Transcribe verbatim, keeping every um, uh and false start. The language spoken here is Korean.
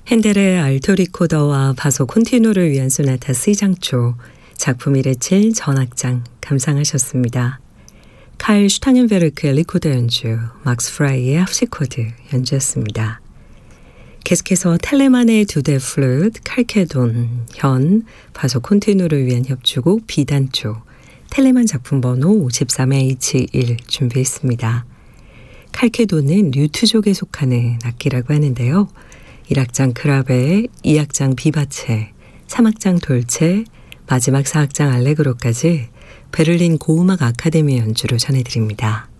핸델의 알토 리코더와 바소 콘티누를 위한 소나타 C장조, 작품 일 회칠 전악장 감상하셨습니다. 카일 슈타인베르크의 리코더 연주, 막스 프라이의 합시코드 연주였습니다. 계속해서 텔레만의 두대 플루트, 칼케돈, 현, 바소 콘티누를 위한 협주곡 비단조, 텔레만 작품 번호 오십삼 에이치 일 준비했습니다. 칼케돈은 류트족에 속하는 악기라고 하는데요. 일 악장 크라베, 이 악장 비바체, 삼 악장 돌체, 마지막 사 악장 알레그로까지 베를린 고음악 아카데미 연주로 전해드립니다.